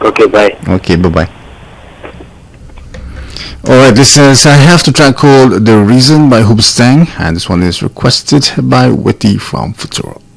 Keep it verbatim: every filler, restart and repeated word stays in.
Okay, bye. Okay, bye-bye. Alright, listeners, I have the track called The Reason by Hoobastank, and this one is requested by Witty from Futuro.